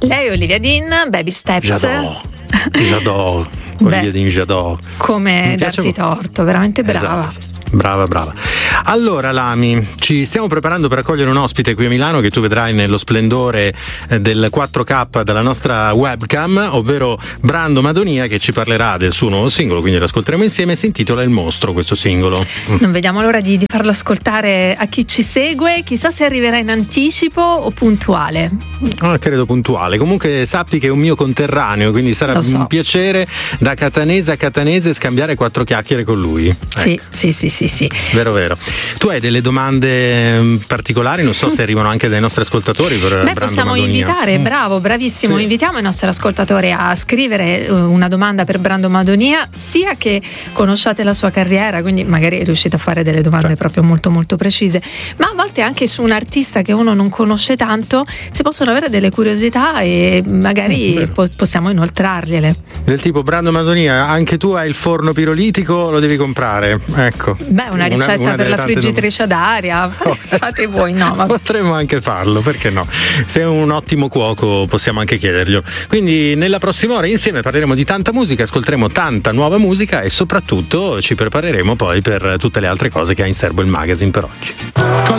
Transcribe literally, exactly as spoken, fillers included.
Lei Olivia Dean, Baby Steps. J'adore, j'adore. Olivia Dean, j'adore. Come darti torto, veramente brava. Esatto. Brava, brava. Allora, Lami, ci stiamo preparando per accogliere un ospite qui a Milano che tu vedrai nello splendore del quattro K della nostra webcam, ovvero Brando Madonia, che ci parlerà del suo nuovo singolo, quindi lo ascolteremo insieme. Si intitola Il Mostro, questo singolo. Non vediamo l'ora di, di farlo ascoltare a chi ci segue. Chissà se arriverà in anticipo o puntuale. Ah, credo puntuale. Comunque sappi che è un mio conterraneo, quindi sarà so. un piacere da catanese a catanese scambiare quattro chiacchiere con lui. Ecco. Sì, sì, sì, sì. Sì. Vero, vero. Tu hai delle domande particolari? Non so se arrivano anche dai nostri ascoltatori. Per Beh, Brando possiamo Madonia. invitare, bravo, bravissimo. Sì. Invitiamo i nostri ascoltatori a scrivere una domanda per Brando Madonia, sia che conosciate la sua carriera, quindi magari riuscite a fare delle domande sì. proprio molto molto precise, ma a volte anche su un artista che uno non conosce tanto si possono avere delle curiosità e magari mm, po- possiamo inoltrargliele. Del tipo: Brando Madonia, anche tu hai il forno pirolitico, lo devi comprare. Ecco. Beh, una ricetta una, una per la friggitrice dom- d'aria, fate voi, no? Vabbè. Potremmo anche farlo, perché no? Se è un ottimo cuoco possiamo anche chiederglielo. Quindi nella prossima ora insieme parleremo di tanta musica, ascolteremo tanta nuova musica e soprattutto ci prepareremo poi per tutte le altre cose che ha in serbo il magazine per oggi.